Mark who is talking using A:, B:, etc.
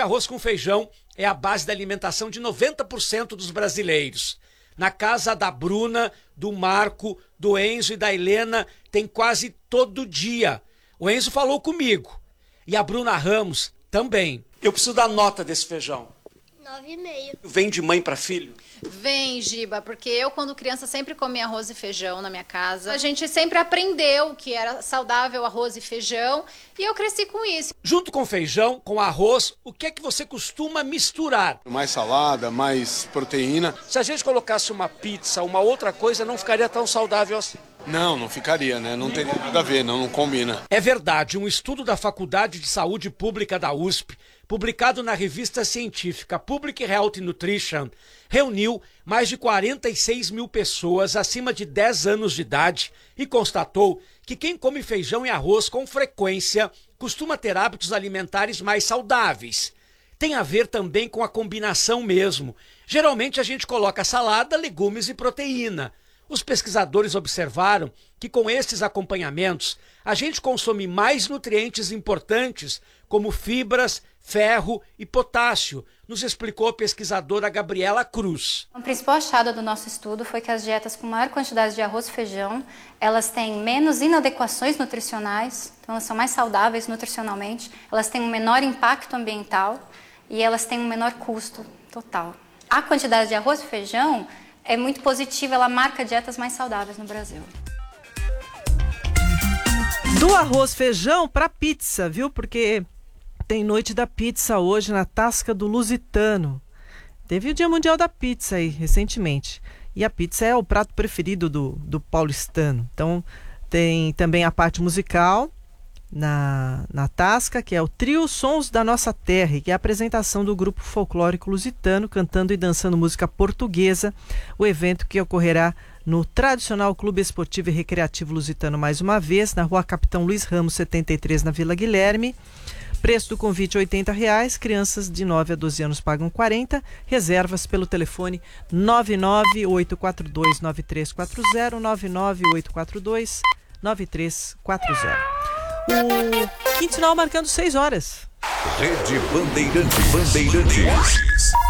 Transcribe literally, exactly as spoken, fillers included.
A: arroz com feijão é a base da alimentação de noventa por cento dos brasileiros. Na casa da Bruna, do Marco, do Enzo e da Helena tem quase todo dia. O Enzo falou comigo. E a Bruna Ramos também. Eu preciso da nota desse feijão.
B: Nove e meio.
A: Vem de mãe para filho?
C: Vem, Giba, porque eu, quando criança, sempre comi arroz e feijão na minha casa. A gente sempre aprendeu que era saudável arroz e feijão e eu cresci com isso.
A: Junto com feijão, com arroz, o que é que você costuma misturar?
D: Mais salada, mais proteína.
A: Se a gente colocasse uma pizza, uma outra coisa, não ficaria tão saudável assim.
D: Não, não ficaria, né? Não teria nada a ver, não, não combina.
A: É verdade, um estudo da Faculdade de Saúde Pública da U S P, publicado na revista científica Public Health Nutrition, reuniu mais de quarenta e seis mil pessoas acima de dez anos de idade e constatou que quem come feijão e arroz com frequência costuma ter hábitos alimentares mais saudáveis. Tem a ver também com a combinação mesmo. Geralmente a gente coloca salada, legumes e proteína. Os pesquisadores observaram que com esses acompanhamentos a gente consome mais nutrientes importantes como fibras, ferro e potássio, nos explicou a pesquisadora Gabriela Cruz.
E: O principal achado do nosso estudo foi que as dietas com maior quantidade de arroz e feijão, elas têm menos inadequações nutricionais, então elas são mais saudáveis nutricionalmente, elas têm um menor impacto ambiental e elas têm um menor custo total. A quantidade de arroz e feijão é muito positiva, ela marca dietas mais saudáveis no Brasil.
F: Do arroz feijão para pizza, viu? Porque tem noite da pizza hoje na Tasca do Lusitano. Teve o Dia Mundial da Pizza aí, recentemente. E a pizza é o prato preferido do, do paulistano. Então, tem também a parte musical na, na Tasca, que é o Trio Sons da Nossa Terra, que é a apresentação do grupo folclórico lusitano, cantando e dançando música portuguesa. O evento que ocorrerá no tradicional Clube Esportivo e Recreativo Lusitano mais uma vez, na Rua Capitão Luiz Ramos, setenta e três, na Vila Guilherme. Preço do convite oitenta reais, crianças de nove a doze anos pagam quarenta, reservas pelo telefone nove nove oito quatro dois nove três quatro zero, nove nove oito quatro dois nove três quatro zero. O quinto sinal marcando seis horas.
G: Rede Bandeirante Bandeirantes.